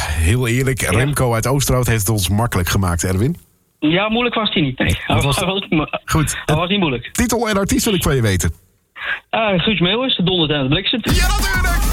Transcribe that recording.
heel eerlijk. Ja. Remco uit Oosterhout heeft het ons makkelijk gemaakt, Erwin. Ja, moeilijk was hij niet. Nee, hij Goed. was niet moeilijk. Titel en artiest wil ik van je weten. Guus Meeuwis, de Donderd en het Bliksem. Ja, natuurlijk!